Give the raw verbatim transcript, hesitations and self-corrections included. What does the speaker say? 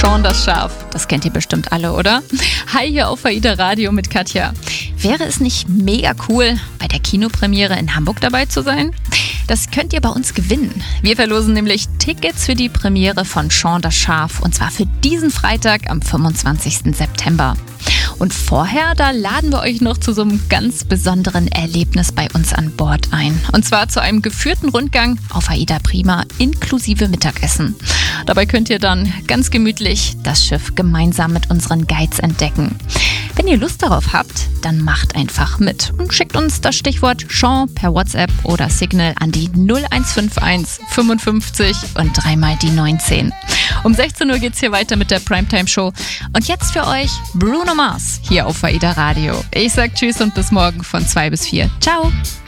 Shaun das Schaf, das kennt ihr bestimmt alle, oder? Hi, hier auf AIDA Radio mit Katja. Wäre es nicht mega cool, bei der Kinopremiere in Hamburg dabei zu sein? Das könnt ihr bei uns gewinnen. Wir verlosen nämlich Tickets für die Premiere von Shaun das Schaf und zwar für diesen Freitag am fünfundzwanzigsten September. Und vorher, da laden wir euch noch zu so einem ganz besonderen Erlebnis bei uns an Bord ein. Und zwar zu einem geführten Rundgang auf AIDA Prima inklusive Mittagessen. Dabei könnt ihr dann ganz gemütlich das Schiff gemeinsam mit unseren Guides entdecken. Wenn ihr Lust darauf habt, dann macht einfach mit und schickt uns das Stichwort Shaun per WhatsApp oder Signal an die null eins fünf eins fünfundfünfzig und dreimal die neunzehn. Um sechzehn Uhr geht's hier weiter mit der Primetime Show. Und jetzt für euch Bruno Mars hier auf AIDA Radio. Ich sag Tschüss und bis morgen von zwei bis vier. Ciao!